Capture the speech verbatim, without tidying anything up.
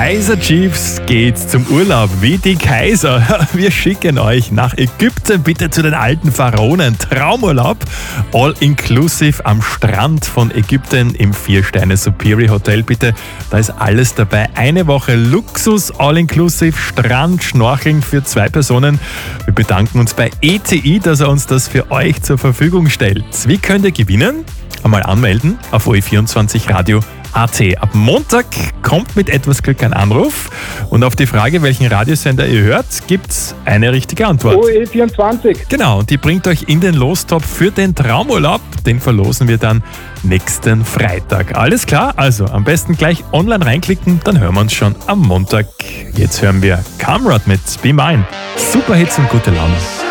Kaiser Chiefs geht's zum Urlaub wie die Kaiser. Wir schicken euch nach Ägypten, bitte zu den alten Pharaonen. Traumurlaub, all inclusive am Strand von Ägypten im Vier-Sterne-Superior Hotel, bitte. Da ist alles dabei. Eine Woche Luxus, all inclusive, Strand, Schnorcheln für zwei Personen. Wir bedanken uns bei E T I, dass er uns das für euch zur Verfügung stellt. Wie könnt ihr gewinnen? Einmal anmelden auf O E vierundzwanzig Radio Punkt A T. Ab Montag kommt mit etwas Glück ein Anruf und auf die Frage, welchen Radiosender ihr hört, gibt's eine richtige Antwort. O E vierundzwanzig. Genau, und die bringt euch in den Lostopf für den Traumurlaub. Den verlosen wir dann nächsten Freitag. Alles klar? Also am besten gleich online reinklicken, dann hören wir uns schon am Montag. Jetzt hören wir Kamrad mit Be Mine. Super Hits und gute Laune.